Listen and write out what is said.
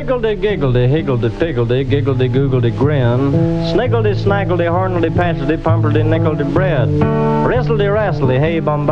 Wiggledy, giggledy, higgledy, piggledy, giggledy, googledy, grin. Sniggledy, snaggledy, hornledy, patchedy, pumperdy, nickeledy, bread. Wristledy, rastledy, hey, bum.